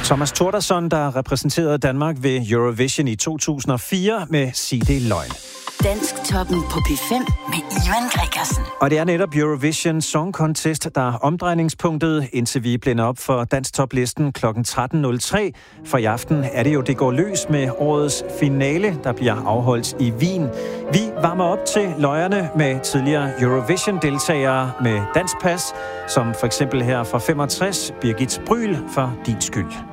Thomas Thordarson, der repræsenterede Danmark ved Eurovision i 2004 med Sig det løgn. Dansktoppen på P5 med Ivan Gregersen. Og det er netop Eurovision Song Contest, der er omdrejningspunktet, indtil vi blænder op for Dansktoplisten kl. 13.03. For i aften er det jo Det går løs med årets finale, der bliver afholdt i Wien. Vi varmer op til løjerne med tidligere Eurovision-deltagere med dansk pas, som for eksempel her fra 65, Birgit Bryl for Din skyld.